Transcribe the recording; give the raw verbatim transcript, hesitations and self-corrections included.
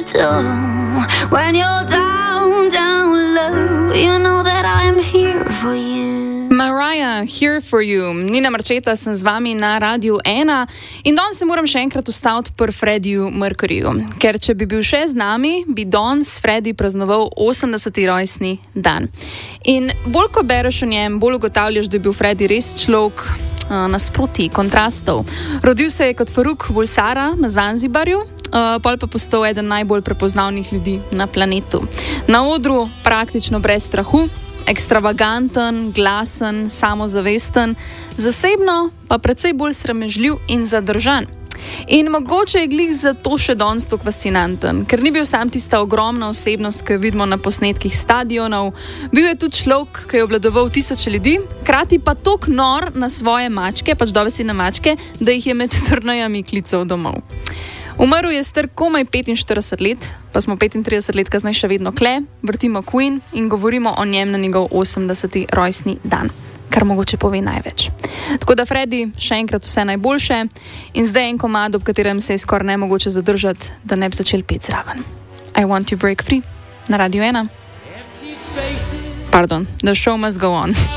too. When you're down, down low, you know that I'm here for you. Mariah, here for you. Nina Marčeta sem z vami na Radiu ena in danes se moram še enkrat ustaviti pri Freddiju Mercuryju, ker če bi bil še z nami, bi danes Freddie praznoval osemdeseti rojstni dan. In bolj ko bereš o njem, bolj ugotavljaš, da je bil Freddie res človek uh, nasproti, kontrastov. Rodil se je kot Faruk Bulsara na Zanzibarju, uh, pol pa postal eden najbolj prepoznavnih ljudi na planetu. Na odru praktično brez strahu, ekstravaganten, glasen, samozavesten, zasebno pa precej bolj sramežljiv in zadržan. In mogoče je glih zato še danes tako fascinanten, ker ni bil sam tista ogromna osebnost, ki jo vidimo na posnetkih stadionov, bil je tudi človek, ki je obvladoval tisoče ljudi, hkrati pa tok nor na svoje mačke, pač dobesedne mačke, da jih je med turnejami klical domov. Umrl je star komaj petinštirideset let, pa smo petintrideset let kasneje še vedno kle, vrtimo Queen in govorimo o njem na njegov osemdeseti rojstni dan, kar mogoče pove največ. Tako da Freddie, še enkrat vse najboljše in zdaj en komad, ob katerem se je skoraj nemogoče zadržati, da ne bi začel peti zraven. I Want to Break Free na Radiu ena. Pardon, the show must go on.